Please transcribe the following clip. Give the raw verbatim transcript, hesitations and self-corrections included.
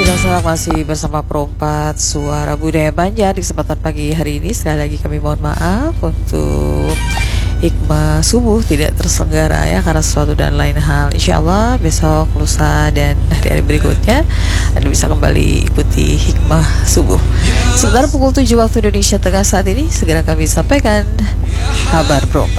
Salam masih bersama Perompat Suara Budaya Banjar. Di kesempatan pagi hari ini sekali lagi kami mohon maaf untuk hikmah subuh tidak terselenggara ya karena sesuatu dan lain hal. Insya Allah besok, lusa, dan hari-hari berikutnya Anda bisa kembali ikuti hikmah subuh. Sebentar pukul tujuh waktu Indonesia Tengah saat ini segera kami sampaikan kabar Perompat.